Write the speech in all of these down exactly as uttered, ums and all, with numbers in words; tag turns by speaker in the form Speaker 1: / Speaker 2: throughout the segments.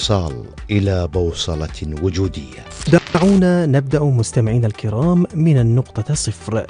Speaker 1: الانفصال إلى بوصلة وجودية.
Speaker 2: دعونا نبدأ مستمعينا الكرام من النقطة صفر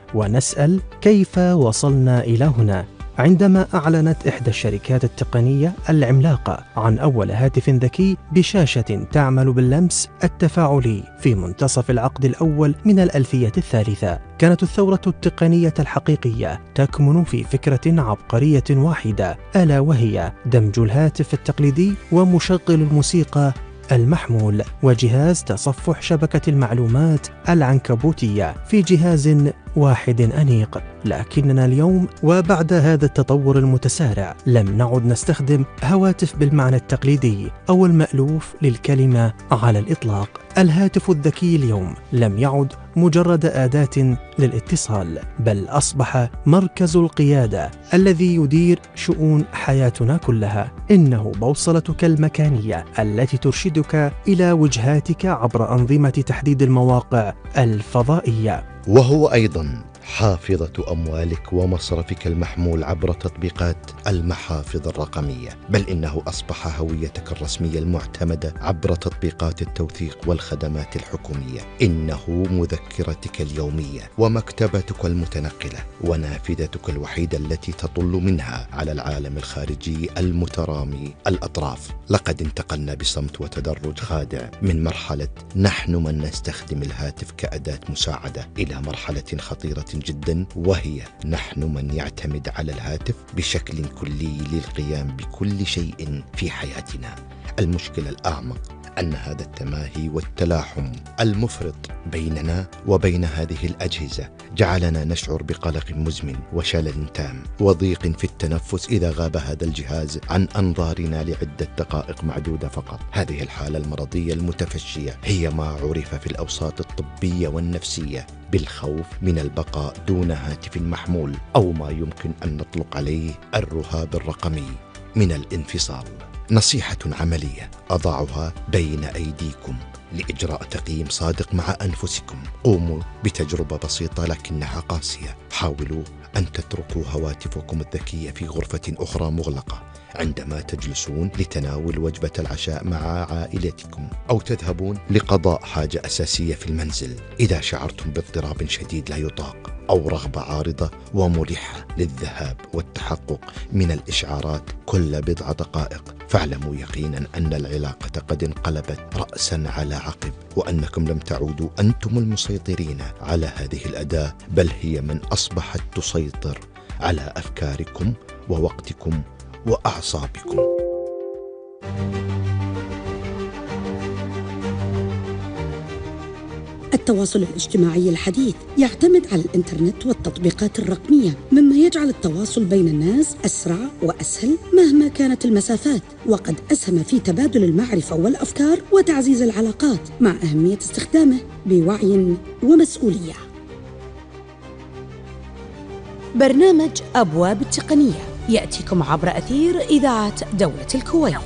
Speaker 2: ونسأل كيف وصلنا إلى هنا، عندما أعلنت إحدى الشركات التقنية العملاقة عن أول هاتف ذكي بشاشة تعمل باللمس التفاعلي في منتصف العقد الأول من الألفية الثالثة. كانت الثورة التقنية الحقيقية تكمن في فكرة عبقرية واحدة، ألا وهي دمج الهاتف التقليدي ومشغل الموسيقى المحمول وجهاز تصفح شبكة المعلومات العنكبوتية في جهاز واحد أنيق. لكننا اليوم وبعد هذا التطور المتسارع لم نعد نستخدم هواتف بالمعنى التقليدي أو المألوف للكلمة على الإطلاق. الهاتف الذكي اليوم لم يعد مجرد أداة للاتصال، بل أصبح مركز القيادة الذي يدير شؤون حياتنا كلها. إنه بوصلتك المكانية التي ترشدك إلى وجهاتك عبر أنظمة تحديد المواقع الفضائية،
Speaker 1: وهو أيضا حافظة أموالك ومصرفك المحمول عبر تطبيقات المحافظ الرقمية، بل إنه أصبح هويتك الرسمية المعتمدة عبر تطبيقات التوثيق والخدمات الحكومية. إنه مذكرتك اليومية ومكتبتك المتنقلة ونافذتك الوحيدة التي تطل منها على العالم الخارجي المترامي الأطراف. لقد انتقلنا بصمت وتدرج خادع من مرحلة نحن من نستخدم الهاتف كأداة مساعدة إلى مرحلة خطيرة جدا، وهي نحن من يعتمد على الهاتف بشكل كلي للقيام بكل شيء في حياتنا. المشكلة الأعمق أن هذا التماهي والتلاحم المفرط بيننا وبين هذه الأجهزة جعلنا نشعر بقلق مزمن وشلل تام وضيق في التنفس إذا غاب هذا الجهاز عن أنظارنا لعدة دقائق معدودة فقط. هذه الحالة المرضية المتفشية هي ما عرف في الأوساط الطبية والنفسية بالخوف من البقاء دون هاتف محمول، أو ما يمكن أن نطلق عليه الرهاب الرقمي من الانفصال. نصيحة عملية أضعها بين أيديكم لإجراء تقييم صادق مع أنفسكم. قوموا بتجربة بسيطة لكنها قاسية. حاولوا أن تتركوا هواتفكم الذكية في غرفة أخرى مغلقة عندما تجلسون لتناول وجبة العشاء مع عائلتكم، أو تذهبون لقضاء حاجة أساسية في المنزل. إذا شعرتم باضطراب شديد لا يطاق أو رغبة عارضة وملحة للذهاب والتحقق من الإشعارات كل بضع دقائق، فاعلموا يقينا أن العلاقة قد انقلبت رأسا على عقب، وأنكم لم تعودوا أنتم المسيطرين على هذه الأداة، بل هي من أصبحت تسيطر على أفكاركم ووقتكم وأعصابكم.
Speaker 3: التواصل الاجتماعي الحديث يعتمد على الإنترنت والتطبيقات الرقمية، مما يجعل التواصل بين الناس أسرع وأسهل مهما كانت المسافات، وقد أسهم في تبادل المعرفة والأفكار وتعزيز العلاقات، مع أهمية استخدامه بوعي ومسؤولية.
Speaker 4: برنامج أبواب التقنية يأتيكم عبر أثير إذاعة دولة الكويت.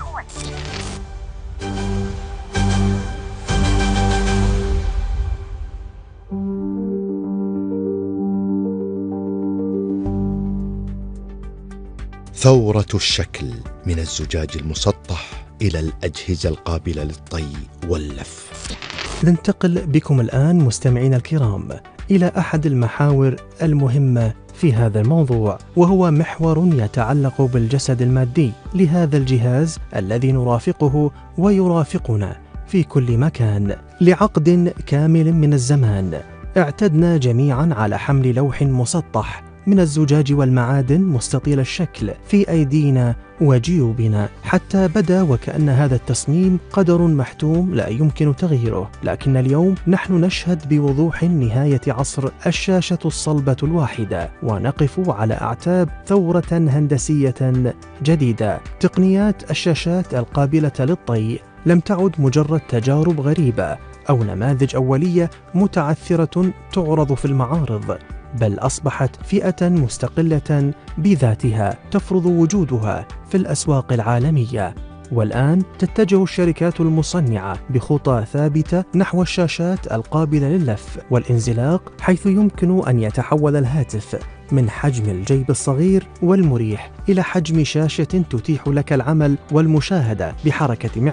Speaker 1: ثورة الشكل من الزجاج المسطح إلى الأجهزة القابلة للطي واللف.
Speaker 2: ننتقل بكم الآن مستمعينا الكرام إلى أحد المحاور المهمة في هذا الموضوع، وهو محور يتعلق بالجسد المادي لهذا الجهاز الذي نرافقه ويرافقنا في كل مكان. لعقد كامل من الزمان اعتدنا جميعا على حمل لوح مسطح من الزجاج والمعادن مستطيل الشكل في أيدينا وجيوبنا، حتى بدا وكأن هذا التصميم قدر محتوم لا يمكن تغييره. لكن اليوم نحن نشهد بوضوح نهاية عصر الشاشة الصلبة الواحدة، ونقف على أعتاب ثورة هندسية جديدة. تقنيات الشاشات القابلة للطي لم تعد مجرد تجارب غريبة أو نماذج أولية متعثرة تعرض في المعارض، بل أصبحت فئة مستقلة بذاتها تفرض وجودها في الأسواق العالمية. والآن تتجه الشركات المصنعة بخطى ثابتة نحو الشاشات القابلة لللف والانزلاق، حيث يمكن أن يتحول الهاتف من حجم الجيب الصغير والمريح إلى حجم شاشة تتيح لك العمل والمشاهدة بحركة